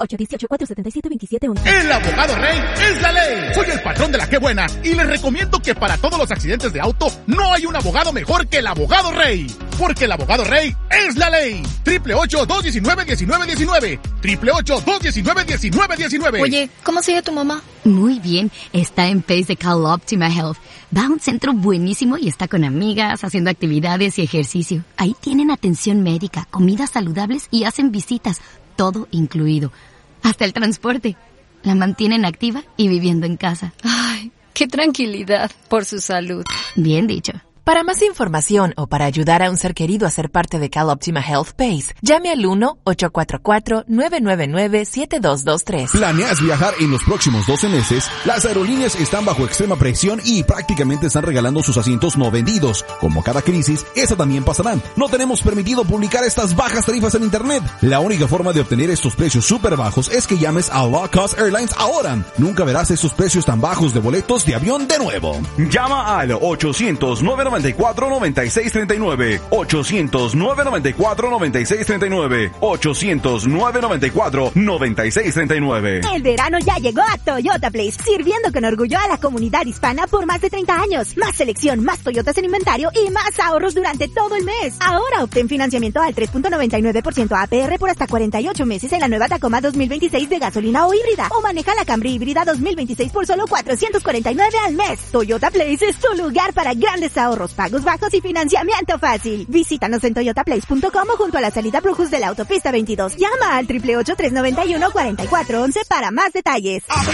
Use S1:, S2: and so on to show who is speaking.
S1: 818-477-2711.
S2: El abogado Rey es la ley. Soy el patrón de la Qué Buena y les recomiendo que para todos los accidentes de auto no hay un abogado mejor que el abogado Rey. Porque el abogado Rey es la ley. 888-219-1919. 888-219-1919.
S3: Oye, ¿cómo sigue tu mamá?
S4: Muy bien, está en PACE de CalOptima Health. Va a un centro buenísimo y está con amigas, haciendo actividades y ejercicio. Ahí tienen atención médica, comidas saludables y hacen visitas, todo incluido. Hasta el transporte. La mantienen activa y viviendo en casa.
S3: Ay, qué tranquilidad por su salud.
S4: Bien dicho.
S5: Para más información o para ayudar a un ser querido a ser parte de CalOptima Health PACE, llame al 1-844-999-7223.
S6: ¿Planeas viajar en los próximos 12 meses? Las aerolíneas están bajo extrema presión y prácticamente están regalando sus asientos no vendidos. Como cada crisis, esa también pasará. No tenemos permitido publicar estas bajas tarifas en internet. La única forma de obtener estos precios súper bajos es que llames a Low Cost Airlines ahora. Nunca verás estos precios tan bajos de boletos de avión de nuevo.
S7: Llama al 800-994-9639. 800-994-9639. 800-994-9639.
S8: El verano ya llegó a Toyota Place, sirviendo con orgullo a la comunidad hispana por más de 30 años. Más selección, más Toyotas en inventario y más ahorros durante todo el mes. Ahora obtén financiamiento al 3.99% APR por hasta 48 meses en la nueva Tacoma 2026 de gasolina o híbrida. O maneja la Camry híbrida 2026 por solo $449 al mes. Toyota Place es tu lugar para grandes ahorros, pagos bajos y financiamiento fácil. Visítanos en toyotaplace.com o junto a la salida Brujos de la autopista 22. Llama al 888-391-4411 para más detalles.